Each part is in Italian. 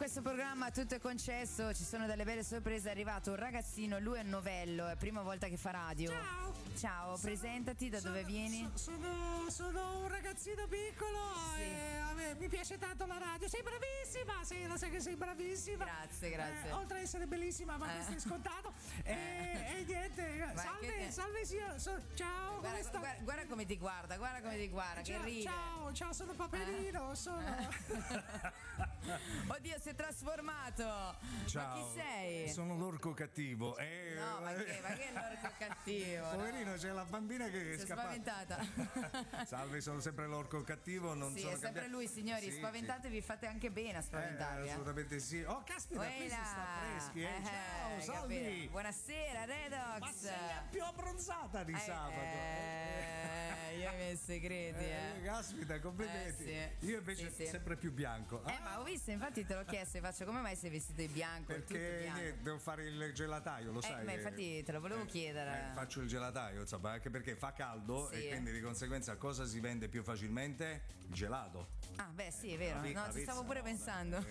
questo programma tutto è concesso, ci sono delle belle sorprese. È arrivato un ragazzino, lui è un novello, è prima volta che fa radio. Ciao, presentati, da dove vieni? Sono un ragazzino piccolo e a me mi piace tanto la radio. Sei bravissima, sì, lo sai che sei bravissima. Grazie. Oltre ad essere bellissima, ma questo è scontato. E niente, salve signora. Ciao, come sta? Guarda come ti guarda, che ride. Ciao, sono Paperino, Oddio, si è trasformato. Ciao. Ma chi sei? Sono l'orco cattivo. No, ma che l'orco cattivo? Poverino, c'è la bambina che è spaventata. Salve, sono sempre l'orco cattivo. Non sì, sono è sempre lui, signori. Sì, spaventatevi, fate anche bene a spaventarvi. Assolutamente sì. Oh, caspita, qui si sta freschi. Ciao, salve. Buonasera, Redox. Ma sei la più abbronzata di sabato. Io ho i miei segreti. Caspita, complimenti. Sì. Io invece sempre più bianco. Ma ho visto, infatti te l'ho chiesto, faccio come mai sei vestito di bianco? Perché devo fare il gelataio, lo sai. Ma infatti te lo volevo chiedere. Faccio il gelataio, insomma, anche perché fa caldo e quindi di conseguenza cosa si vende più facilmente? Il gelato. Ah, beh, sì, è vero. No, ci stavo pure pensando.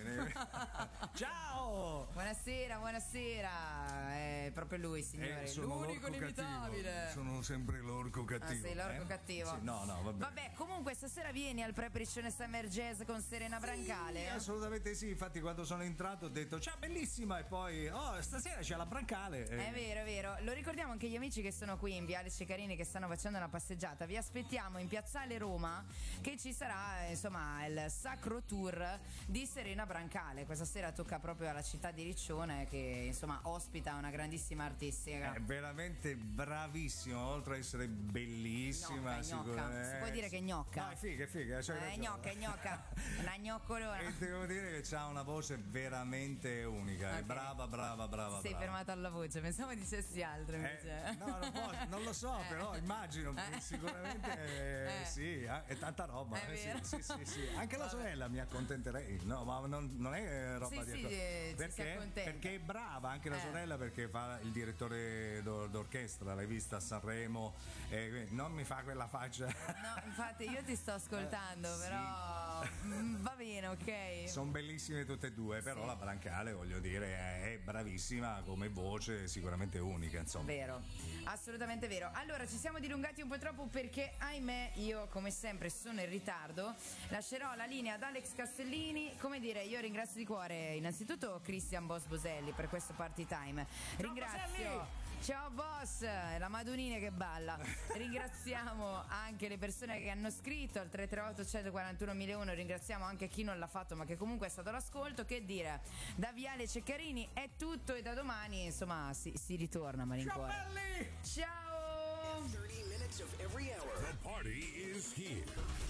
Ciao! Buonasera. È proprio lui, signore. L'unico inimitabile. Cattivo. Sono sempre l'orco cattivo. Sei l'orco cattivo. Sì, no, vabbè. Vabbè, comunque stasera vieni al Preparatione Summer Jazz con Serena Brancale. Assolutamente sì, infatti quando sono entrato ho detto ciao bellissima e poi stasera c'è la Brancale. È vero. Lo ricordiamo anche gli amici che sono qui in Viale Ceccarini che stanno facendo una passeggiata. Vi aspettiamo in Piazzale Roma che ci sarà insomma il Sacro Tour di Serena Brancale. Questa sera tocca proprio alla città di Riccione che insomma ospita una grandissima artistica. È veramente bravissima, oltre ad essere bellissima. Gnocca. Si può dire che è gnocca. No, è figa. È gnocca. Una gnoccolona. E devo dire che ha una voce veramente unica. Okay. È brava. Sei fermato alla voce, pensavo dicessi altro invece. No, non lo so, però immagino sicuramente sì, è tanta roba. Sì. Anche la sorella mi accontenterei. No, ma non è roba di perché è brava anche la sorella, perché fa il direttore d'orchestra, l'hai vista a Sanremo, non mi fa quella faccia. No, infatti io ti sto ascoltando, però va bene, ok. Sono bellissime tutte e due, però la Brancale, voglio dire, è bravissima come voce, sicuramente unica, insomma. Vero, assolutamente vero. Allora, ci siamo dilungati un po' troppo perché, ahimè, io come sempre sono in ritardo. Lascerò la linea ad Alex Castellini. Come dire, io ringrazio di cuore innanzitutto Christian Boss Boselli per questo party time. Ringrazio. Ciao boss, la Madunina che balla. Ringraziamo anche le persone che hanno scritto al 338 141 1001. Ringraziamo anche chi non l'ha fatto ma che comunque è stato l'ascolto. Che dire, da Viale Ceccarini è tutto e da domani insomma si ritorna a malincuore. Ciao belli! Ciao! 30 minutes of every hour. The party is here.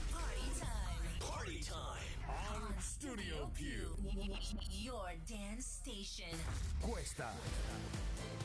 Party time On Studio Q. Your dance station. Questa